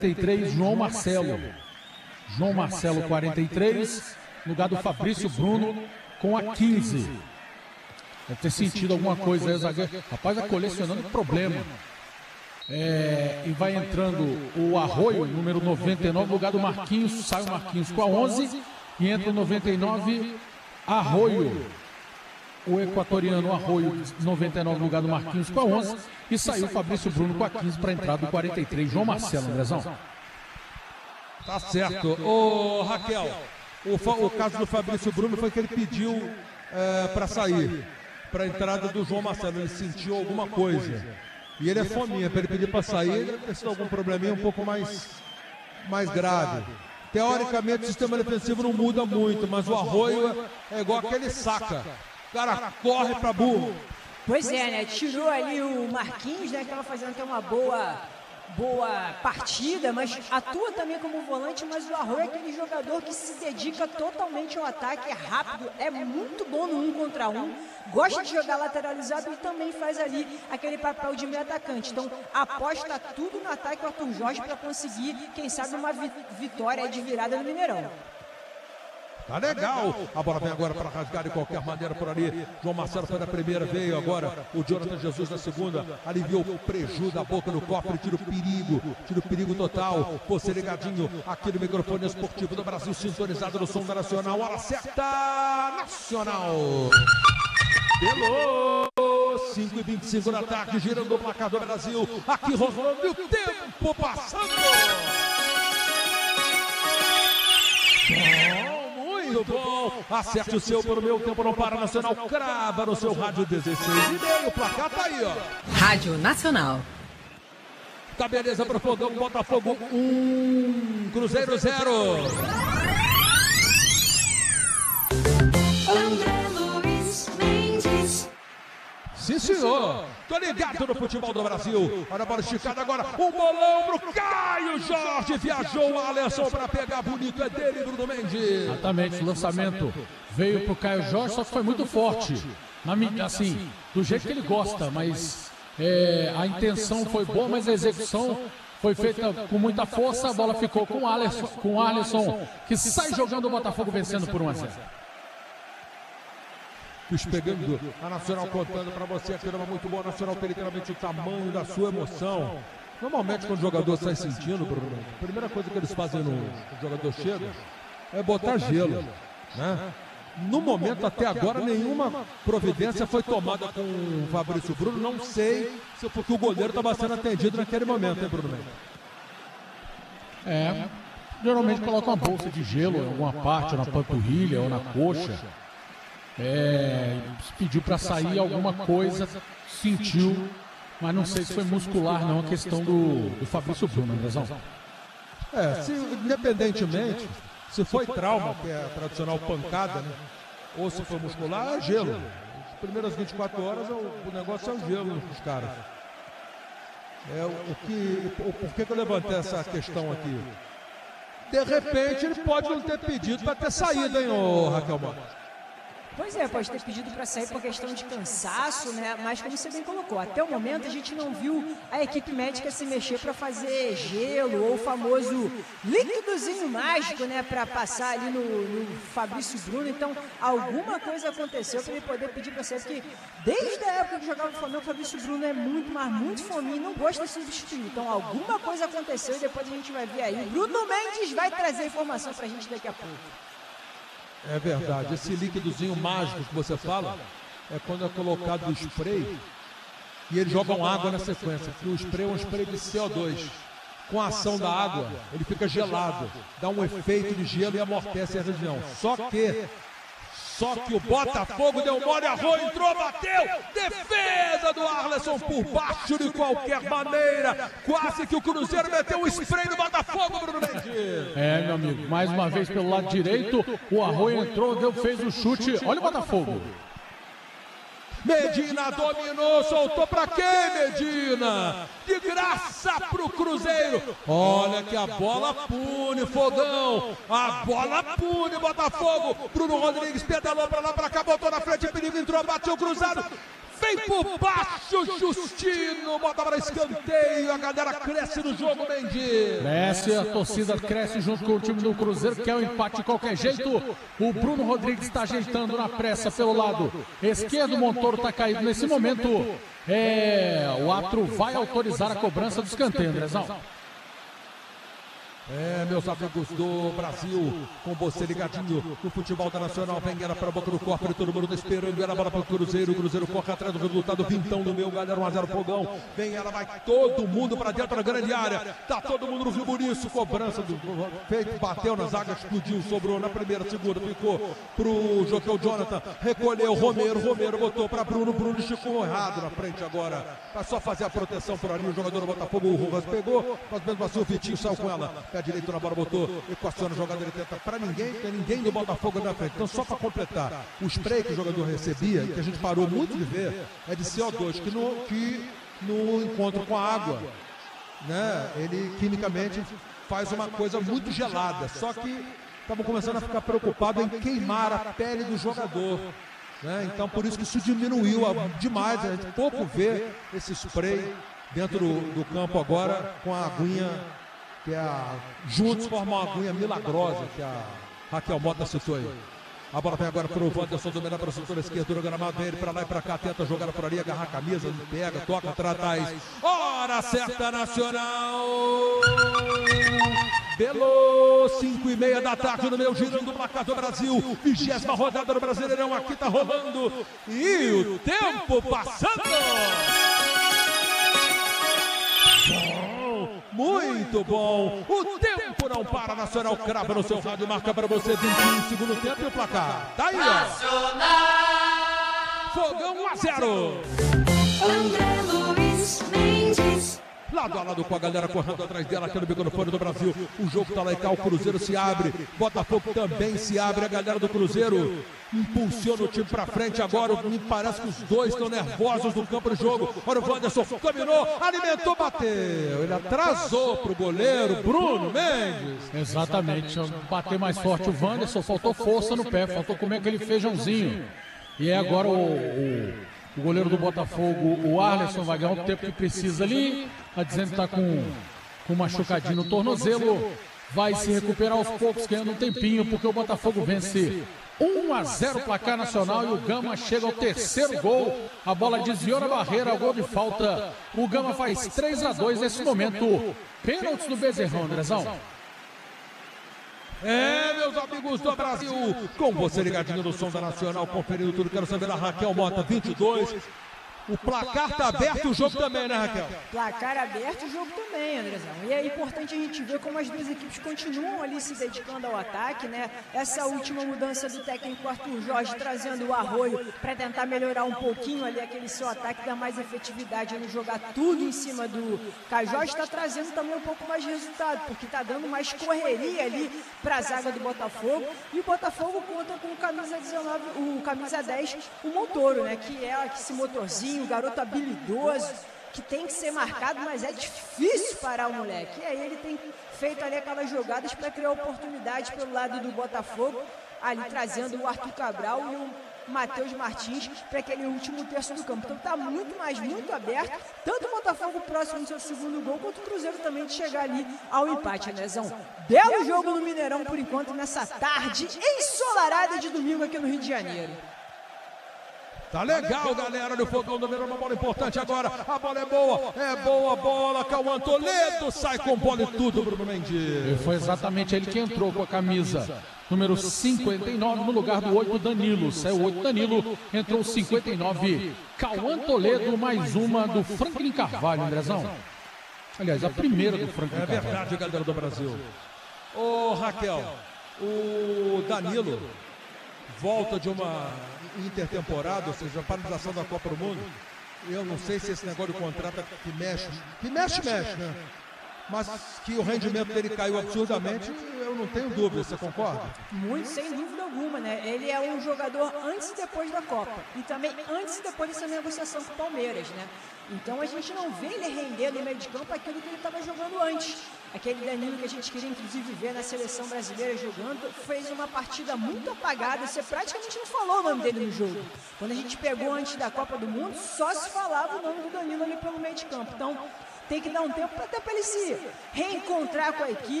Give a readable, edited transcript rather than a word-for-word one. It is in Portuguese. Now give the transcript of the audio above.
43, João Marcelo. João Marcelo, 43, no lugar do Fabrício Bruno, com a 15. Deve ter sentido alguma coisa aí, o zagueiro. Rapaz, vai colecionando problema. E vai entrando o Arroio, número 99, no lugar do Marquinhos. Sai o Marquinhos com a 11 e entra o 99, Arroio. O equatoriano Arroio, 99, no lugar do Marquinhos com a 11. E saiu o Fabrício Bruno com a 15 para a entrada do 43. João Marcelo, Andrezão. Tá certo. Ô, Raquel, o caso do Fabrício Bruno foi que ele pediu para sair, para a entrada do João Marcelo. Ele sentiu alguma coisa. E ele é fominha, para ele pedir para sair, deve ter sido algum probleminha um pouco mais grave. Teoricamente, o sistema defensivo não muda muito, mas o Arroio é igual aquele saca. O cara corre para burro. Pois é, né? Tirou ali o Marquinhos, né? Que estava fazendo até uma boa partida, mas atua também como volante, mas o Arroio é aquele jogador que se dedica totalmente ao ataque, é rápido, é muito bom no 1 contra 1, gosta de jogar lateralizado e também faz ali aquele papel de meio atacante. Então aposta tudo no ataque do Arthur Jorge para conseguir, quem sabe, uma vitória de virada no Mineirão. Tá legal, a bola vem agora para rasgar de qualquer maneira por ali. João Marcelo foi na primeira, veio agora o Jonathan Jesus na segunda, aliviou o prejuízo da boca no cofre, tira o perigo total. Você ligadinho aqui no microfone esportivo do Brasil, sintonizado no som da Nacional, hora certa, Nacional. Pelo 5h25 da tarde, girando o placar do Brasil, aqui rolando o tempo passando. Muito bom, acerte o seu para o meu tempo não para. Nacional crava no seu rádio 16,5, o placar tá aí, ó. Rádio Nacional. Tá beleza pro Fogão, Botafogo 1, Cruzeiro 0. André Luiz Mendes. Sim, senhor. Tô ligado no futebol do Brasil. Olha a bola esticada agora. Um bolão pro Caio Jorge. Viajou o Alisson para pegar bonito. É dele, Bruno Mendes. Exatamente, o lançamento veio pro Caio Jorge, só que foi muito forte. Assim, do jeito que ele gosta, mas a intenção foi boa, mas a execução foi feita com muita força. A bola ficou com o Alisson, que sai jogando o Botafogo, vencendo por 1-0. Pegando a Nacional contando para você aqui, uma muito boa. A Nacional tem literalmente o tamanho da sua emoção. Normalmente, quando o jogador sai sentindo, Bruno, a primeira coisa que eles fazem no jogador chega é botar gelo, né? No momento, até agora, nenhuma providência foi tomada com o Fabrício Bruno. Não sei se foi porque o goleiro estava sendo atendido naquele momento, hein, Bruno? Geralmente coloca uma bolsa de gelo em alguma parte, ou na panturrilha, ou na coxa. Pediu para sair alguma coisa, sentiu, mas não sei se foi muscular não, a questão do Fabrício Bruno, Andrezão. Independentemente, se foi trauma, que é a tradicional pancada, né? Ou se foi muscular, é gelo. As primeiras 24 horas o negócio é o gelo nos caras. Por que eu levantei essa questão aqui? De repente ele pode não ter pedido para ter saído, hein, Raquel Mota? Pois é, pode ter pedido para sair por questão de cansaço, né? Mas como você bem colocou, até o momento a gente não viu a equipe médica se mexer para fazer gelo ou o famoso líquidozinho mágico, né? Para passar ali no Fabrício Bruno. Então, alguma coisa aconteceu para ele poder pedir para sair, porque desde a época que jogava no Flamengo, o Fabrício Bruno é muito fominho e não gosta de substituir. Então, alguma coisa aconteceu e depois a gente vai ver aí. Bruno Mendes vai trazer informação para a gente daqui a pouco. É verdade, esse líquidozinho mágico que você fala é quando é colocado o spray e eles jogam água na sequência, porque o spray é um spray de CO2. Com a ação da água, ele fica gelado, dá um efeito de gelo e amortece a região. Só que o Botafogo deu mole, Arroio entrou, bateu, defesa do Alisson por baixo de qualquer maneira, quase que o Cruzeiro meteu o spray do Botafogo, Bruno Mendes. Meu amigo, mais uma vez pelo lado direito, o Arroio entrou, fez o chute, olha o Botafogo. Medina dominou, soltou pra quem, Medina? De graça pro Cruzeiro. Olha que a bola pune, Fogão. A bola pune, Botafogo. Bruno Rodrigues pedalou pra lá, pra cá, botou na frente, perigo, entrou, bateu cruzado. vem por baixo, Justino, bota para escanteio, a galera cresce no jogo, Mendes. Cresce, a torcida cresce junto com o time do Cruzeiro, que é o empate de qualquer jeito. O Bruno Rodrigues está ajeitando na pressa pelo lado esquerdo, o Montoro está caído nesse momento. O árbitro vai autorizar a cobrança do escanteio, Andrezão. Meus amigos do Brasil, com você ligadinho no futebol da Nacional, vem ela para a boca do corpo, todo mundo esperando, ela bola para o Cruzeiro corre atrás do resultado, vintão no meu, galera, 1-0 Fogão, vem ela, vai todo mundo para dentro da grande área, tá todo mundo no Rio Buriço, cobrança do feito, bateu na zaga, explodiu, sobrou na primeira, segunda, ficou pro Joquel Jonathan, recolheu, Romero botou para Bruno esticou errado na frente agora, vai só fazer a proteção por ali, o jogador do Botafogo, o Rojas pegou, mas mesmo assim o Vitinho saiu com ela, pé direito na bola, botou, equaciona o jogador, ele tenta para ninguém, tem ninguém do Botafogo na frente. Então, só para completar, o spray que o jogador recebia, que a gente parou muito de ver, é de CO2, que no encontro com a água, né, ele quimicamente faz uma coisa muito gelada. Só que estavam começando a ficar preocupados em queimar a pele do jogador. Né? Então, por isso que isso diminuiu demais. A gente pouco vê esse spray dentro do campo agora com a aguinha. Que juntos formam uma aguinha milagrosa que a Raquel Mota citou aí. A bola vem agora para o Wanderson, dominar para o setor esquerdo do gramado, vem ele para lá e para cá, tenta jogar por ali, agarrar a camisa, não pega, toca atrás. Hora certa, Nacional! Belo 5:30 da tarde no meu girando o placar do Brasil, 20ª rodada do Brasileirão, aqui tá rolando e o tempo passando! Muito bom, o tempo não para, Nacional crava no seu rádio, marca para você 21 segundo tempo e o placar, tá aí ó, Fogão 1-0. André Luiz Mendes. Lado a lado com a galera correndo atrás dela aqui no microfone do Brasil. O jogo tá lá e cá, o Cruzeiro se abre, Botafogo também se abre, a galera do Cruzeiro impulsiona o time pra frente agora. Me parece que os dois estão nervosos no campo de jogo. Olha o Wanderson, caminhou, alimentou, bateu. Ele atrasou pro goleiro Bruno Mendes. Exatamente, bater mais forte o Wanderson, faltou força no pé, faltou comer aquele feijãozinho. E é agora o goleiro do Botafogo, o Arleson, vai ganhar o tempo que precisa ali. Tá dizendo que tá com machucadinho no tornozelo. Vai se recuperar aos poucos, ganhando um tempinho, porque o Botafogo vence 1-0 placar Nacional e o Gama chega ao terceiro gol. A bola desviou na barreira, gol de falta. O Gama faz 3-2 nesse momento. Pênaltis do Bezerrão, Andrezão. Meus amigos do Brasil, com você ligadinho no som da Nacional, conferindo tudo, quero saber da Raquel Mota, 22. O placar tá aberto, o jogo também, né, Raquel? Placar aberto, o jogo também, Andrezão. E é importante a gente ver como as duas equipes continuam ali se dedicando ao ataque, né? Essa última mudança do técnico Arthur Jorge trazendo o Arroio para tentar melhorar um pouquinho ali aquele seu ataque, dar mais efetividade no jogar tudo em cima do Cajó, está trazendo também um pouco mais de resultado, porque está dando mais correria ali para a zaga do Botafogo. E o Botafogo conta com o camisa 19, o camisa 10, o Montoro, né? Que é esse motorzinho, um garoto habilidoso, que tem que ser marcado, mas é difícil parar o moleque. E aí ele tem feito ali aquelas jogadas para criar oportunidades pelo lado do Botafogo, ali trazendo o Arthur Cabral e o Matheus Martins para aquele último terço do campo. Então está muito aberto, tanto o Botafogo próximo do seu segundo gol, quanto o Cruzeiro também de chegar ali ao empate, Nezão. Belo jogo no Mineirão por enquanto, nessa tarde ensolarada de domingo aqui no Rio de Janeiro. Tá legal, galera do Fogão do Verão, uma bola importante agora, a bola é boa bola, Cauã Toledo sai com bola e tudo, Bruno Mendes. E foi exatamente ele que entrou com a camisa número 59 no lugar do 8 Danilo. Saiu o 8 Danilo, entrou o 59 Cauã Toledo, mais uma do Franklin Carvalho, Andrezão. Aliás, a primeira do Franklin Carvalho. É verdade, galera do Brasil. Ô Raquel, o Danilo volta de uma intertemporada, ou seja, a paralisação da Copa do Mundo. Eu não sei se esse negócio de contrato que mexe, né? mas que o rendimento dele caiu absurdamente, eu não tenho dúvida, você concorda? Muito, sem dúvida alguma, né? Ele é um jogador antes e depois da Copa. E também antes e depois dessa negociação com o Palmeiras, né? Então a gente não vê ele render no meio de campo aquilo que ele estava jogando antes. Aquele Danilo que a gente queria inclusive ver na seleção brasileira jogando, fez uma partida muito apagada. Você praticamente não falou o nome dele no jogo. Quando a gente pegou antes da Copa do Mundo, só se falava o nome do Danilo ali pelo meio de campo. Então tem que dar um tempo até para ele se reencontrar com a equipe.